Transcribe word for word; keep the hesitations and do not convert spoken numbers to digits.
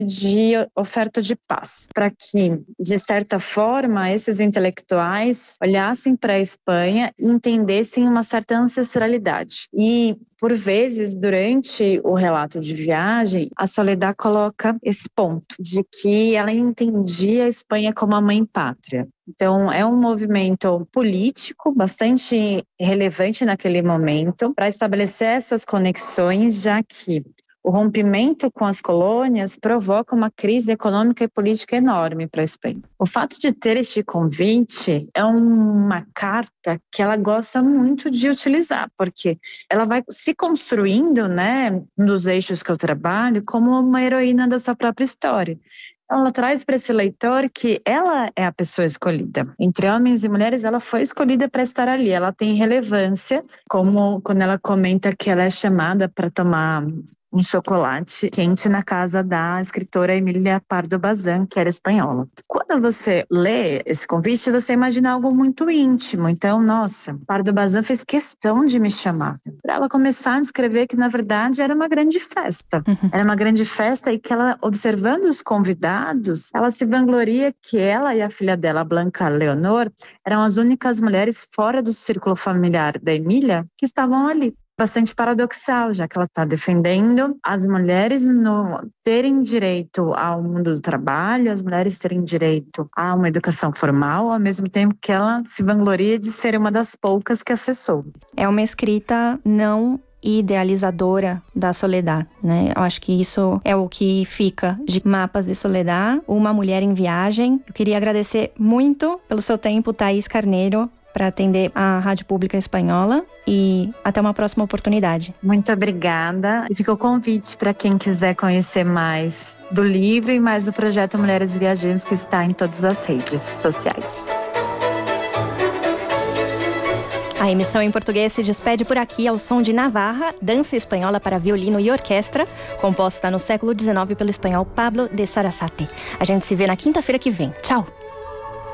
de oferta de paz, para que, de certa forma, esses intelectuais olhassem para a Espanha e entendessem uma certa ancestralidade. E, por vezes, durante o relato de viagem, a Soledad coloca esse ponto de que ela entendia a Espanha como a mãe pátria. Então, é um movimento político bastante relevante naquele momento para estabelecer essas conexões, já que o rompimento com as colônias provoca uma crise econômica e política enorme para a Espanha. O fato de ter este convite é uma carta que ela gosta muito de utilizar, porque ela vai se construindo, né, nos eixos que eu trabalho, como uma heroína da sua própria história. Ela traz para esse leitor que ela é a pessoa escolhida. Entre homens e mulheres, ela foi escolhida para estar ali. Ela tem relevância, como quando ela comenta que ela é chamada para tomar um chocolate quente na casa da escritora Emília Pardo Bazán, que era espanhola. Quando você lê esse convite, você imagina algo muito íntimo. Então, nossa, Pardo Bazán fez questão de me chamar para ela começar a descrever que, na verdade, era uma grande festa. Uhum. Era uma grande festa e que ela, observando os convidados, ela se vangloria que ela e a filha dela, Blanca Leonor, eram as únicas mulheres fora do círculo familiar da Emília que estavam ali. Bastante paradoxal, já que ela está defendendo as mulheres no, terem direito ao mundo do trabalho, as mulheres terem direito a uma educação formal, ao mesmo tempo que ela se vangloria de ser uma das poucas que acessou. É uma escrita não idealizadora da Soledad, né? Eu acho que isso é o que fica de Mapas de Soledad, uma mulher em viagem. Eu queria agradecer muito pelo seu tempo, Thaís Carneiro, para atender a Rádio Pública Espanhola, e até uma próxima oportunidade. Muito obrigada. E fica o convite para quem quiser conhecer mais do livro e mais do projeto Mulheres Viajantes, que está em todas as redes sociais. A emissão em português se despede por aqui ao som de Navarra, dança espanhola para violino e orquestra, composta no século dezenove pelo espanhol Pablo de Sarasate. A gente se vê na quinta-feira que vem. Tchau!